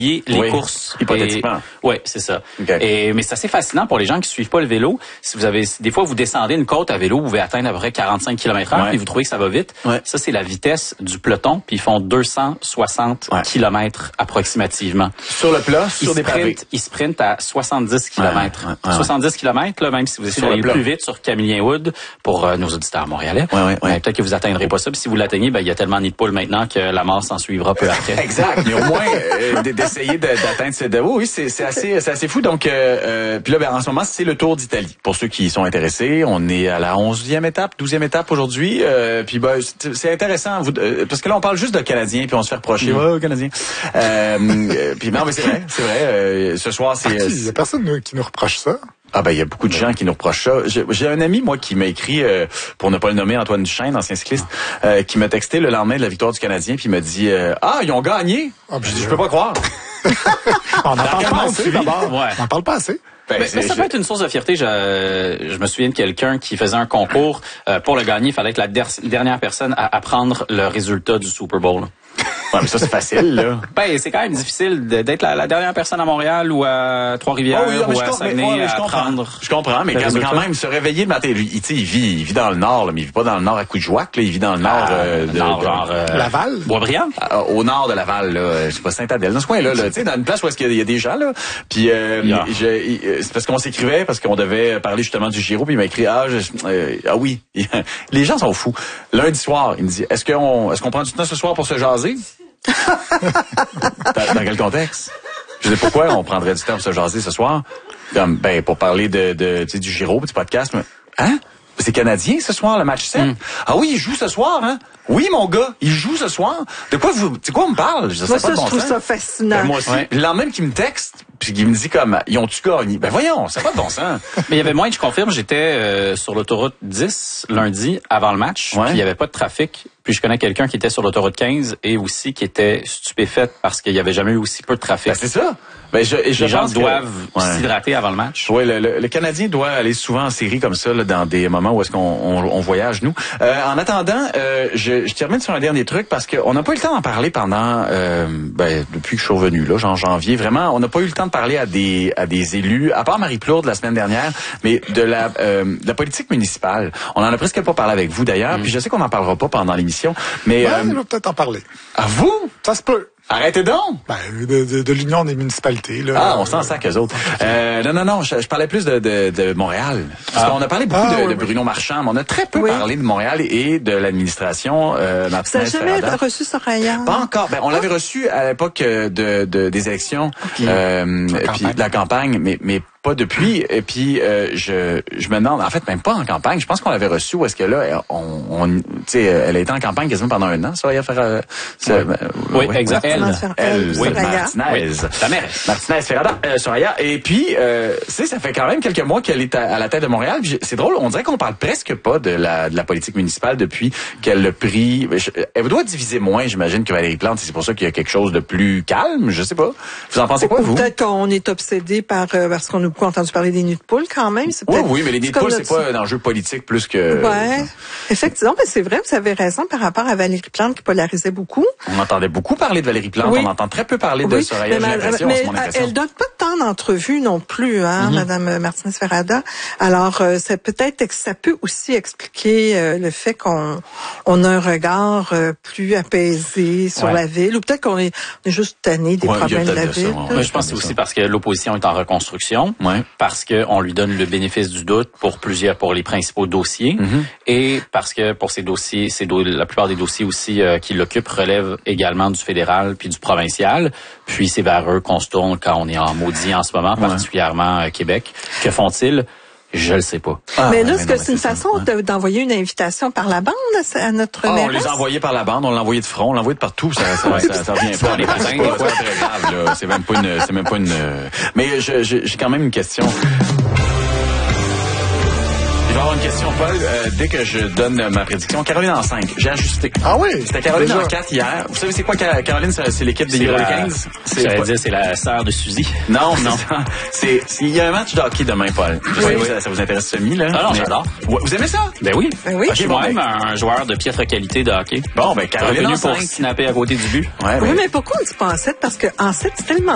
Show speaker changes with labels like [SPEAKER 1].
[SPEAKER 1] les courses.
[SPEAKER 2] Hypothétiquement.
[SPEAKER 1] Oui, c'est ça.
[SPEAKER 2] Okay.
[SPEAKER 1] Mais c'est assez fascinant pour les gens qui suivent pas le vélo. Si vous avez, des fois, vous descendez une côte à vélo, vous pouvez atteindre à peu près 45 km/h et vous trouvez que ça va vite. Ouais. Ça, c'est la vitesse du peloton, puis ils font 260 km approximativement.
[SPEAKER 2] Sur le plat, sur des pavés.
[SPEAKER 1] Ils sprintent à 70 km. 70 km, là, même si vous essayez d'aller plus vite sur Camillien Wood, pour nos auditeurs montréalais, peut-être que vous atteindrez pas ça. Puis si vous l'atteignez, il y a tellement de nids de poules maintenant que la mort s'en suivra peu après.
[SPEAKER 2] Exact. Mais au moins, d'essayer d'atteindre cette... Oui, c'est assez fou. Donc, puis là, en ce moment, c'est le Tour d'Italie. Pour ceux qui sont intéressés, on est à la 11e étape, 12e étape aujourd'hui. Puis c'est intéressant, parce que là, on parle juste de Canadiens, puis on se fait reprocher, Canadiens. Puis non, mais c'est vrai. Ce soir, c'est...
[SPEAKER 3] Il y a personne qui nous reproche ça.
[SPEAKER 2] Ah ben il y a beaucoup de gens qui nous reprochent ça. J'ai un ami moi qui m'a écrit pour ne pas le nommer, Antoine Duchesne, ancien cycliste, qui m'a texté le lendemain de la victoire du Canadien puis il m'a dit ils ont gagné. J'ai dit je peux pas croire.
[SPEAKER 3] On n'en parle pas assez d'abord. On n'en parle pas assez.
[SPEAKER 1] Mais ça peut être une source de fierté. Je me souviens de quelqu'un qui faisait un concours pour le gagner, il fallait être la dernière personne à apprendre le résultat du Super Bowl.
[SPEAKER 2] Ouais, mais ça, c'est facile, là.
[SPEAKER 1] C'est quand même difficile d'être la dernière personne à Montréal ou à Trois-Rivières ou à Saguenay à apprendre.
[SPEAKER 2] Je comprends, mais quand même, se réveiller le matin, lui, il vit dans le Nord, là, mais il vit pas dans le Nord à Coudjouac, là, il vit dans le Nord
[SPEAKER 3] Laval?
[SPEAKER 1] Boisbriand?
[SPEAKER 2] Au nord de Laval, là, je sais pas, Saint-Adèle, dans ce coin-là, tu sais, dans une place où est-ce qu'il y a des gens, là. Puis, c'est parce qu'on s'écrivait, parce qu'on devait parler justement du Giro, puis il m'a écrit, oui, les gens sont fous. Lundi soir, il me dit, est-ce qu'on prend du temps ce soir pour se jaser? Dans quel contexte? Je sais pourquoi on prendrait du temps pour se jaser ce soir? Comme, pour parler du Giro, du podcast. Mais, hein? C'est Canadien ce soir, le match 7? Ah oui, il joue ce soir, hein? Oui, mon gars, il joue ce soir. De quoi on me parle?
[SPEAKER 4] Moi, je trouve ça fascinant.
[SPEAKER 2] Moi aussi. Le lendemain qu'il me texte, puis qu'il me dit comme, ils ont-tu gagné? Voyons, ça n'a pas de bon sens.
[SPEAKER 1] Mais il y avait moins, je confirme, j'étais sur l'autoroute 10 lundi avant le match, puis il n'y avait pas de trafic. Puis je connais quelqu'un qui était sur l'autoroute 15 et aussi qui était stupéfaite parce qu'il n'y avait jamais eu aussi peu de trafic.
[SPEAKER 2] C'est ça.
[SPEAKER 1] Les gens doivent s'hydrater avant le match.
[SPEAKER 2] Oui, le Canadien doit aller souvent en série comme ça, là, dans des moments où est-ce qu'on voyage, nous. En attendant, je termine sur un dernier truc parce qu'on n'a pas eu le temps d'en parler pendant depuis que je suis revenu, là, en janvier. Vraiment, on n'a pas eu le temps de parler à des élus, à part Marie Plourde la semaine dernière, mais de la politique municipale. On en a presque pas parlé avec vous d'ailleurs, puis je sais qu'on n'en parlera pas pendant l'émission, mais...
[SPEAKER 3] on va peut-être en parler.
[SPEAKER 2] À vous?
[SPEAKER 3] Ça se peut.
[SPEAKER 2] Arrêtez donc!
[SPEAKER 3] De l'Union des municipalités, là.
[SPEAKER 2] Ah, on s'en sac eux autres. Non, je parlais plus de Montréal. Parce qu'on a parlé beaucoup de Bruno Marchand, mais on a très peu parlé de Montréal et de l'administration Martinez.
[SPEAKER 4] Vous n'avez jamais reçu Soraya?
[SPEAKER 2] Pas encore. On l'avait reçu à l'époque des élections, puis de la campagne, mais pas depuis. Et puis je me demande, en fait, même pas en campagne. Je pense qu'on l'avait reçu où est-ce que là, tu sais, elle a été en campagne quasiment pendant un an. Soraya
[SPEAKER 1] oui, exact.
[SPEAKER 2] Martinez.
[SPEAKER 1] La mère.
[SPEAKER 2] Martinez Ferrada, Soraya. Et puis, ça fait quand même quelques mois qu'elle est à la tête de Montréal. Puis c'est drôle, on dirait qu'on parle presque pas de la politique municipale depuis qu'elle l'a pris. Elle doit diviser moins, j'imagine, que Valérie Plante. C'est pour ça qu'il y a quelque chose de plus calme. Je sais pas. Vous en pensez quoi, vous?
[SPEAKER 4] Peut-être qu'on est obsédé parce qu'on a beaucoup entendu parler des nids de poules quand même.
[SPEAKER 2] Oui, mais les nids de poules, c'est pas un enjeu politique plus que...
[SPEAKER 4] Ouais, effectivement, mais c'est vrai, vous avez raison par rapport à Valérie Plante qui polarisait beaucoup.
[SPEAKER 2] On entendait beaucoup parler de Valérie Plante, on entend très peu parler de Soraya, j'ai l'impression,
[SPEAKER 4] mais elle donne pas tant d'entrevues non plus, Madame Martinez Ferrada. Alors, c'est peut-être que ça peut aussi expliquer le fait qu'on a un regard plus apaisé sur la ville, ou peut-être qu'on est juste tanné des problèmes de la ville.
[SPEAKER 1] Je pense que c'est aussi parce que l'opposition est en reconstruction, parce qu'on lui donne le bénéfice du doute pour les principaux dossiers, et parce que pour ces dossiers, la plupart des dossiers aussi qui l'occupent relèvent également du fédéral puis du provincial. Puis c'est vers eux qu'on se tourne quand on est en maudit en ce moment, particulièrement Québec. Que font-ils? Je le sais pas.
[SPEAKER 4] Mais là, est-ce que c'est une façon d'envoyer une invitation par la bande à notre mairesse?
[SPEAKER 2] On les a envoyés par la bande, on l'a envoyé de front, on l'a envoyé de partout, ça revient pas.
[SPEAKER 1] Les patins,
[SPEAKER 2] c'est pas très grave, là. C'est même pas une... Mais j'ai quand même une question. Il va y avoir une question, Paul, dès que je donne ma prédiction. Caroline en 5, j'ai ajusté.
[SPEAKER 3] Ah oui?
[SPEAKER 2] C'était Caroline en 4 hier. Vous savez c'est quoi, Caroline? C'est l'équipe des Hurricanes?
[SPEAKER 1] J'allais dire, c'est la sœur de Suzy.
[SPEAKER 2] Non. Il y a un match de hockey demain, Paul. Je sais que ça vous intéresse semi, là.
[SPEAKER 1] Ah non, j'adore.
[SPEAKER 2] Vous aimez ça?
[SPEAKER 1] Ben oui.
[SPEAKER 4] Okay,
[SPEAKER 1] je suis moi-même un joueur de piètre qualité de hockey.
[SPEAKER 2] Bon, Caroline
[SPEAKER 1] venu
[SPEAKER 2] en 5.
[SPEAKER 1] pour snapper à côté du but.
[SPEAKER 4] Oui, mais pourquoi on dit pas en 7? Parce que en 7, c'est tellement